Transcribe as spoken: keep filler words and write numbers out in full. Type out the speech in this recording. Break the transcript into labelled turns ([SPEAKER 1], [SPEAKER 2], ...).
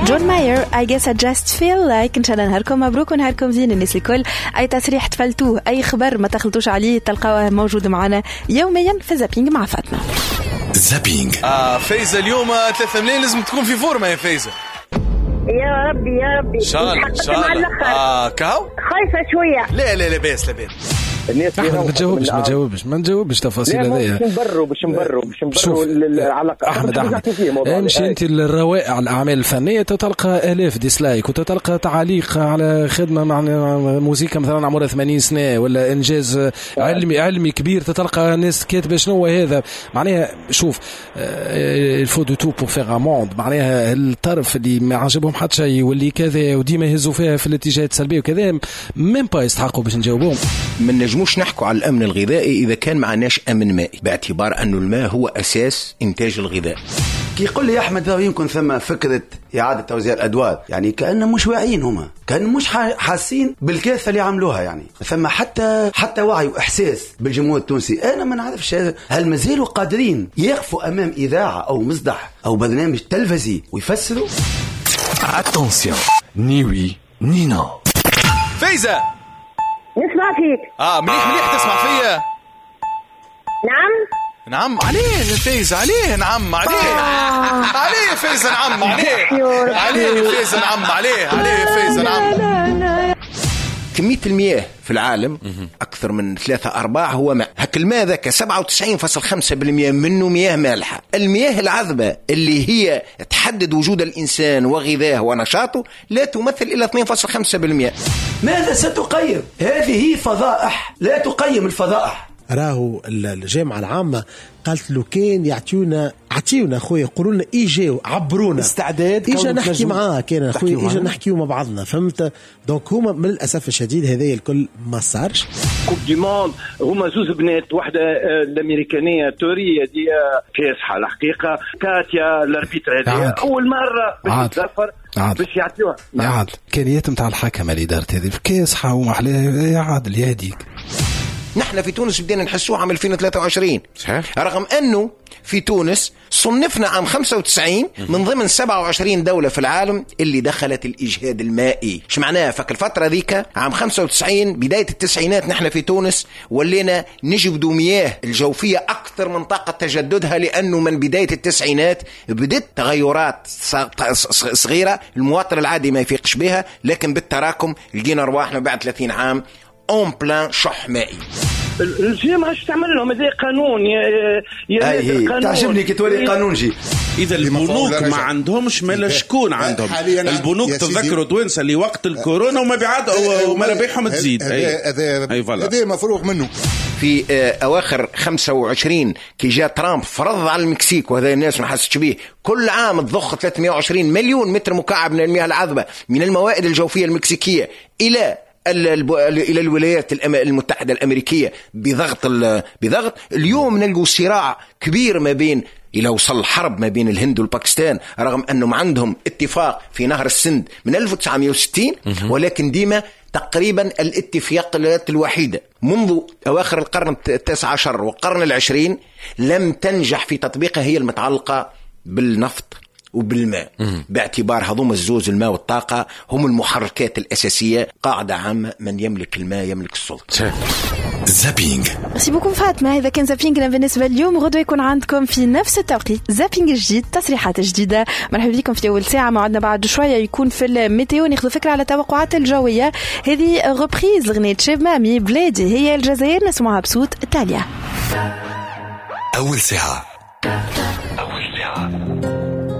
[SPEAKER 1] جون ماير I guess I just feel like. إن شاء الله نهاركم مبروك ونهاركم زين الناس الكل. أي تصريح تفلتوه أي خبر ما تخلطوش عليه تلقاوه موجود معنا يوميا في زابينج مع فاطمة.
[SPEAKER 2] زابينج.
[SPEAKER 3] آه فايزة اليوم ثلاثة ملايين لازم تكون في فورمة يا فايزة.
[SPEAKER 4] يا ربي يا ربي.
[SPEAKER 3] إن شاء الله إن شاء الله. آه كاو.
[SPEAKER 4] خايفة شوية.
[SPEAKER 3] لا لا لا بس لا بس.
[SPEAKER 5] الناس ما تجاوبش ما تجاوبش ما نجاوبش تفاصيل هذيا. باش نبروا باش نبروا باش نبروا العلاقة.
[SPEAKER 3] أحمد أحمد
[SPEAKER 5] امشي
[SPEAKER 3] أنت الروائع الأعمال الفنية تتلقى آلاف ديسلايك وتتلقى تعليق على خدمة مع موسيقى مثلا عمرها ثمانين سنة ولا إنجاز علمي علمي كبير تتلقى ناس كاتبة شنو هذا معناها. شوف الفو دو تو بور فيغ اموند معناها الطرف اللي ما عجبهم حتى شيء واللي كذا وديما يهزوا فيها في الاتجاهات السلبية وكذا ميم با يستحقوا باش نجاوبهم.
[SPEAKER 2] من نجموش نحكوا على الأمن الغذائي إذا كان معناش أمن مائي باعتبار أنه الماء هو أساس إنتاج الغذاء.
[SPEAKER 6] كي يقول لي أحمد يمكن ثم فكرة إعادة توزيع الأدوار يعني كأنهم مش واعيين هما كأنهم مش حاسين بالكارثة اللي عملوها يعني ثم حتى حتى وعي وإحساس بالجمهور التونسي. أنا ما نعرفش هل مازالوا قادرين يقفوا أمام إذاعة أو مصدح أو برنامج تلفزي ويفسروا.
[SPEAKER 2] Attention ni oui ni non.
[SPEAKER 3] فايزة
[SPEAKER 4] نسمع فيك.
[SPEAKER 3] آه مليح مليح تسمع فيا.
[SPEAKER 4] نعم
[SPEAKER 3] نعم عليه فايزة عليه نعم عليه عليه فايزة نعم عليه عليه فايزة نعم عليه عليه فايزة نعم.
[SPEAKER 2] كمية المياه في العالم أكثر من ثلاثة أرباع هو ماء. هك الماء ذاك سبعة وتسعين فاصلة خمسة بالمئة منه مياه مالحة. المياه العذبة اللي هي تحدد وجود الإنسان وغذاه ونشاطه لا تمثل إلا اثنين فاصلة خمسة بالمئة.
[SPEAKER 6] ماذا ستقيم؟ هذه فضائح لا تقيم الفضائح.
[SPEAKER 7] راهو الجامعة العامة قالت له كان يعطيونا عطيونا خويا يقولوا لنا ايجاو عبرونا
[SPEAKER 5] استعداد
[SPEAKER 7] اجا نحكي معاه كان خويا اجا نحكيو مع بعضنا فهمت. دونك هما من الاسف الشديد هذايا الكل ما صارش.
[SPEAKER 5] كوب دي موند هما زوز بنات واحده الامريكانيه توريه دي كاسحه الحقيقه كاتيا الاربيتر هذه اول مره باش تسافر باش يعطيوها
[SPEAKER 3] يا عادل كانيات نتاع الحكم اللي دارت هذه كاسحه ومحلاها يا عادل يا هديك.
[SPEAKER 2] نحن في تونس بدينا نحسوه عام ألفين وثلاثة وعشرين رغم أنه في تونس صنفنا عام خمسة وتسعين من ضمن سبعة وعشرين دولة في العالم اللي دخلت الإجهاد المائي. شو معناها؟ فك الفترة ذيك عام خمسة وتسعين بداية التسعينات نحن في تونس ولينا نجبدوا مياه الجوفية أكثر من طاقة تجددها لأنه من بداية التسعينات بدت تغيرات صغيرة المواطن العادي ما يفيقش بها لكن بالتراكم لقينا رواحنا بعد ثلاثين عام اون بلان شح مائي.
[SPEAKER 5] الجامعة اش تعمل لهم هذا قانون يا
[SPEAKER 6] يا تعجبني كي تولي قانون جي.
[SPEAKER 8] اذا البنوك ما عندهمش مالا شكون عندهم البنوك تذكروا توانسه اللي وقت الكورونا وما بعد ومرابحهم تزيد.
[SPEAKER 9] هذا مفروغ منه.
[SPEAKER 2] في اواخر خمسة وعشرين كي جاء ترامب فرض على المكسيك وهذا الناس ما حسش به كل عام تضخ ثلاثمائة وعشرين مليون متر مكعب من المياه العذبة من الموائد الجوفية المكسيكية إلى إلى الولايات المتحدة الأمريكية بضغط بضغط. اليوم نلقوا صراع كبير ما بين إلى وصل حرب ما بين الهند والباكستان رغم أنهم عندهم اتفاق في نهر السند من ألف وتسعمائة وستين ولكن ديما تقريبا الاتفاقيات الوحيدة منذ أواخر القرن التاسع عشر والقرن العشرين لم تنجح في تطبيقها هي المتعلقة بالنفط وبالماء باعتبار هذوم الزوز الماء والطاقة هم المحركات الأساسية. قاعدة عامة من يملك الماء يملك السلطة. زابينج.
[SPEAKER 1] ميرسي بوكم فاطمة. إذا كان زابينج بالنسبة اليوم غدوة يكون عندكم في نفس التوقيت زابينج جديد تصريحات جديدة. مرحبا بكم في أول ساعة. موعدنا بعد شوية يكون في الميتيو ناخذ فكرة على التوقعات الجوية. هذه غبريز لغنية شيب مامي بلادي هي الجزائر نسمعها بصوت تاليا.
[SPEAKER 2] أول ساعة أول ساعة